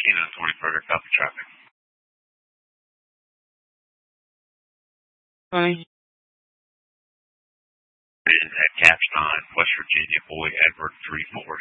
Keno 24, copy traffic. At Capstone, West Virginia, boy Edward 34.